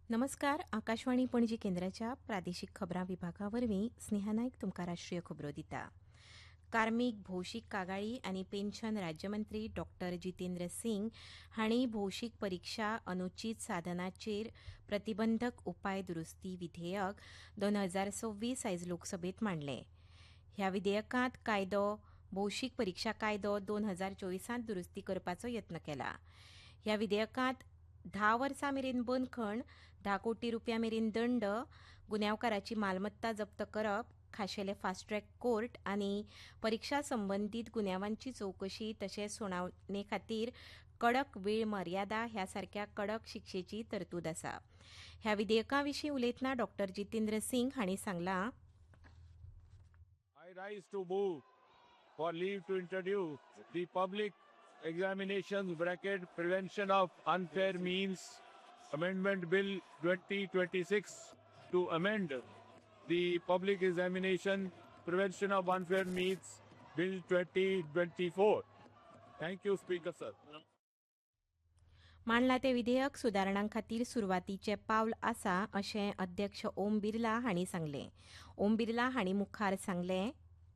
नमस्कार. आकाशवाणी पणजी केंद्राच्या प्रादेशीक खबरां विभागावरवीं स्नेहा नायक तुमकां राष्ट्रीय खबरो दिता. कार्मीक भौशीक कागाळी आनी पेन्शन राज्यमंत्री डॉक्टर जितेंद्र सिंग हांणी भौशीक परीक्षा अनुचित साधनाचेर प्रतिबंधक उपाय दुरुस्ती विधेयक 2026 आयज लोकसभेत मांडलें. ह्या विधेयकांत भौशीक परीक्षा कायदो 2024 दुरुस्ती करपाचो यत्न केला. ह्या विधेयकांत 10 वर्सां मेरेन बंदखण, 10 कोटी रुपया मेरेन दंड, गुन्यांवकाराची मालमत्ता जप्त करप, खाशेले फास्ट ट्रॅक कोर्ट आनी परीक्षा संबंदीत गुन्यांवांची चवकशी तशेंच सुनावणे खातीर कडक वेळ मर्यादा ह्या सारक्या कडक शिक्षेची तरतूद आसा. ह्या विधेयका विशीं उलयतना डॉक्टर जितेंद्र सिंग हांणी सांगलां, I rise to move for leave to introduce the public examinations prevention of unfair means amendment bill 2026 to amend the public examination prevention of unfair means bill 2024. Thank you, Speaker sir. मांडला ते विधेयक सुदारणां खातीर सुरवातीचें पावल आसा अशें अध्यक्ष ओम बिर्ला हांणी सांगलें. ओम बिर्ला हांणी मुखार सांगलें,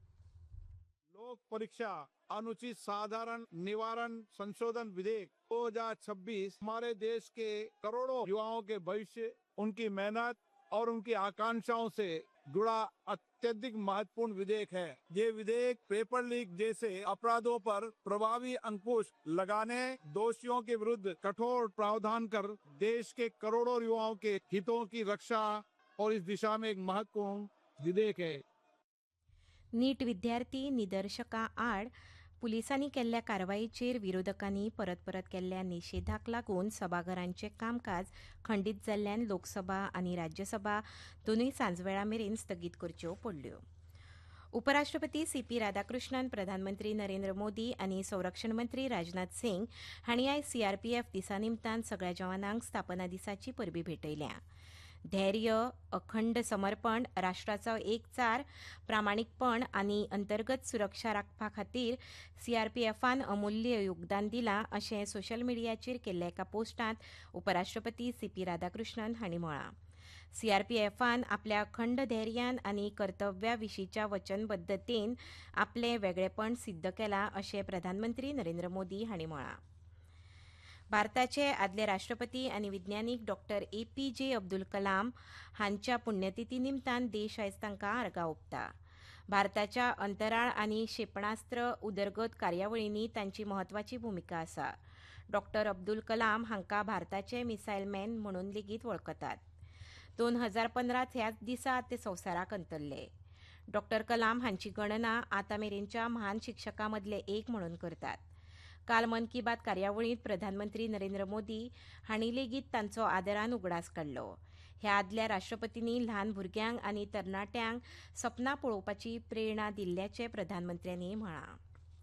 लोक परीक्षा अनुचित साधारण निवारण संशोधन विधेयक 2026 हमारे देश के करोड़ों युवाओं के भविष्य, उनकी मेहनत और उनकी आकांक्षाओं से जुड़ा अत्यधिक महत्वपूर्ण विधेयक है। ये विधेयक पेपर लीक जैसे अपराधों पर प्रभावी अंकुश लगाने, दोषियों के विरुद्ध कठोर प्रावधान कर देश के करोड़ों युवाओं के हितों की रक्षा और इस दिशा में एक महत्वपूर्ण विधेयक है। नीट विद्यार्थी निदर्शकां आड पुलिसांनी केल्ल्या कारवायेचेर विरोधकांनी परत परत केल्ल्या निशेधाक लागून सभाघरांचें कामकाज खंडीत जाल्ल्यान लोकसभा आनी राज्यसभा दोनूय सांजवेळा मेरेन स्थगीत करच्यो पडल्यो. उपराष्ट्रपती सीपी राधाकृष्णन, प्रधानमंत्री नरेंद्र मोदी आनी संरक्षण मंत्री राजनाथ सिंग हांणी आयज सीआरपीएफ दिसा निमतान सगळ्या जवानांक स्थापना दिसाची परबी भेटयल्या. धैर्य, अखंड समर्पण, राष्ट्राचो एकचार, प्रामाणीकपण आनी अंतर्गत सुरक्षा राखपा खातीर सीआरपीएफान अमुल्य योगदान दिलां अशें सोशल मिडियाचेर केल्ल्या एका पोस्टांत उपराष्ट्रपती सीपी राधाकृष्णन हांणी म्हळां. सीआरपीएफान आपल्या अखंड धैर्यान आनी कर्तव्या विशींच्या वचनबद्धतेन आपलें वेगळेपण सिद्ध केलां अशें प्रधानमंत्री नरेंद्र मोदी हांणी म्हळां. भारताचे आदले राष्ट्रपती आनी विज्ञानीक डॉक्टर APJ अब्दुल कलाम हांच्या पुण्यतिथी निमतान देश आयज तांकां आर्गां ओंपता. भारताच्या अंतराळ आनी क्षेपणास्त्र उदरगत कार्यावळींनी तांची म्हत्वाची भुमिका आसा. डॉक्टर अब्दुल कलाम हांकां भारताचे मिसायल मॅन म्हणून लेगीत वळखतात. 2015 ह्याच दिसा ते संवसाराक अंतरले. डॉक्टर कलाम हांची गणना आतां मेरेनच्या महान शिक्षकां मदले एक म्हणून करतात. काल मन की बात कार्यावळींत प्रधानमंत्री नरेंद्र मोदी हांणी लेगीत तांचो आदरान उगडास काडलो. ह्या आदल्या राष्ट्रपतींनी ल्हान भुरग्यांक आनी तरणाट्यांक सपनां पळोवपाची प्रेरणा दिल्ल्याचें प्रधानमंत्र्यांनी म्हळां.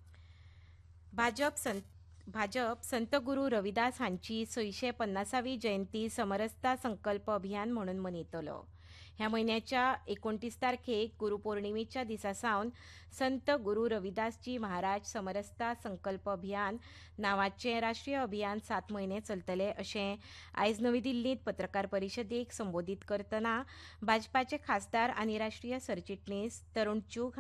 भाजप संत गुरू रविदास हांची 650वी जयंती समरसता संकल्प अभियान म्हणून मनयतलो. ह्या म्हयन्याच्या 29 तारखेक गुरुपौर्णिमेच्या दिसा सावन संत गुरू रविदासजी महाराज समरसता संकल्प अभियान नांवाचें राष्ट्रीय अभियान 7 म्हयने चलतलें अशें आयज नवी दिल्लींत पत्रकार परिशदेक संबोधीत करतना भाजपाचे खासदार आनी राष्ट्रीय सरचिटणीस तरुण चूग